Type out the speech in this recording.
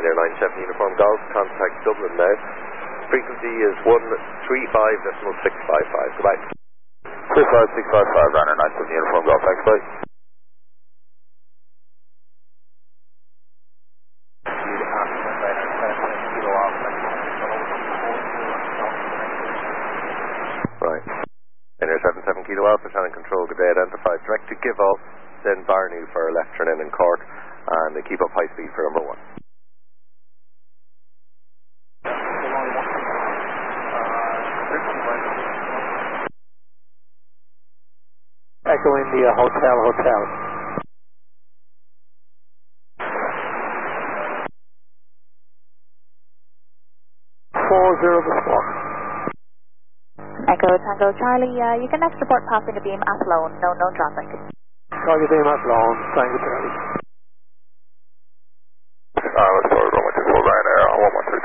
Ryanair 97 Uniform Golf, contact Dublin now. Frequency is 135.655. Goodbye. 35655, Ryanair 97 Uniform Golf, thanks, bye. Right. Ryanair 77 Kilo Alpha, channel control, good day, identified. Direct to give off, then Barney for left turn in Cork, and they keep up high speed for number 1. Echo India, hotel. 40 the squawk. Echo Tango Charlie, you can next report passing a beam Athlone, no traffic. Target beam Athlone, Tango Charlie. Let's go, Roman 24 Ryanair, 113.